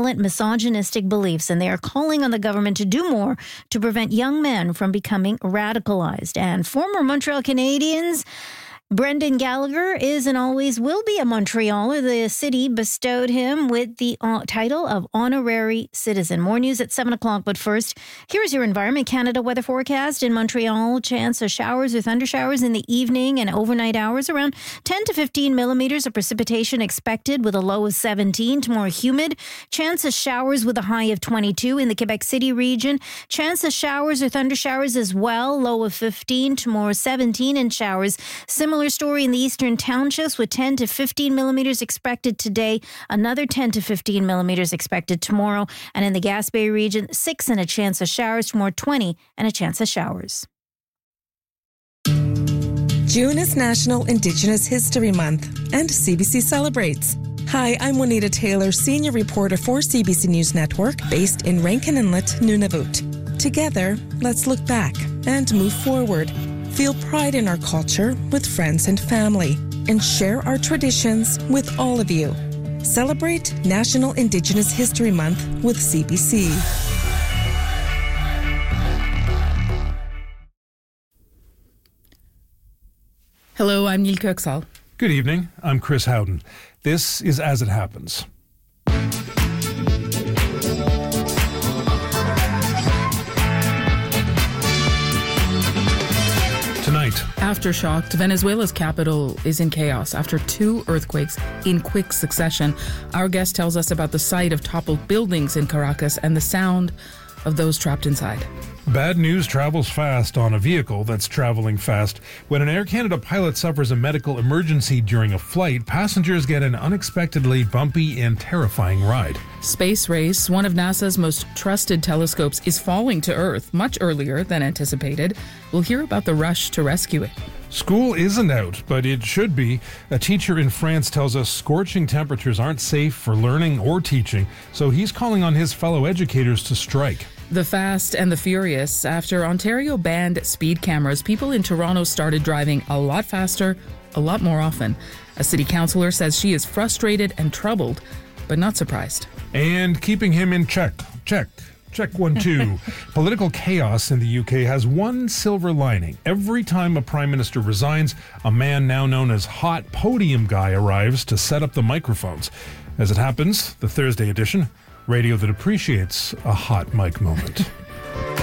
prevalent misogynistic beliefs, and they are calling on the government to do more to prevent young men from becoming radicalized. And former Montreal Canadiens Brendan Gallagher is and always will be a Montrealer. The city bestowed him with the title of Honorary Citizen. More news at 7 o'clock, but first, here's your Environment Canada weather forecast. In Montreal, chance of showers or thundershowers in the evening and overnight hours. Around 10 to 15 millimeters of precipitation expected with a low of 17. Tomorrow, humid. Chance of showers with a high of 22 in the Quebec City region. Chance of showers or thundershowers as well. Low of 15. Tomorrow, 17 in showers. Similar story in the eastern townships with 10 to 15 millimeters expected today. Another 10 to 15 millimeters expected tomorrow. And in the Gaspé region, 6 and a chance of showers. Tomorrow, 20 and a chance of showers. June is National Indigenous History Month, and CBC celebrates. Hi, I'm Juanita Taylor, senior reporter for CBC News Network, based in Rankin Inlet, Nunavut. Together, let's look back and move forward. Feel pride in our culture with friends and family, and share our traditions with all of you. Celebrate National Indigenous History Month with CBC. Hello, I'm Neil Kirksall. Good evening. I'm Chris Howden. This is As It Happens. Tonight. Aftershock, Venezuela's capital is in chaos after 2 earthquakes in quick succession. Our guest tells us about the sight of toppled buildings in Caracas and the sound of those trapped inside. Bad news travels fast on a vehicle that's traveling fast. When an Air Canada pilot suffers a medical emergency during a flight, passengers get an unexpectedly bumpy and terrifying ride. Space Race, one of NASA's most trusted telescopes, is falling to Earth much earlier than anticipated. We'll hear about the rush to rescue it. School isn't out, but it should be. A teacher in France tells us scorching temperatures aren't safe for learning or teaching, so he's calling on his fellow educators to strike. The Fast and the Furious. After Ontario banned speed cameras, people in Toronto started driving a lot faster, a lot more often. A city councillor says she is frustrated and troubled, but not surprised. And keeping him in check. Check 1, 2. Political chaos in the UK has one silver lining. Every time a prime minister resigns, a man now known as Hot Podium Guy arrives to set up the microphones. As it happens, the Thursday edition, radio that appreciates a hot mic moment.